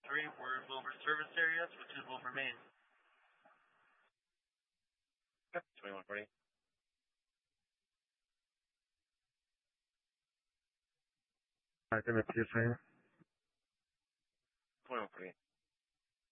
we're Wilbur service areas, which is Wilbur, Maine. Yep, 2140. Gonna see you, 2140.